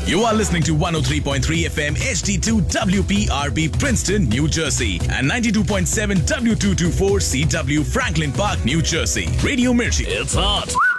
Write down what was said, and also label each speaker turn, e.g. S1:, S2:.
S1: You are listening to 103.3 FM HD2 WPRB Princeton, New Jersey, and 92.7 W224 CW Franklin Park, New Jersey. Radio Mirchi.
S2: It's hot.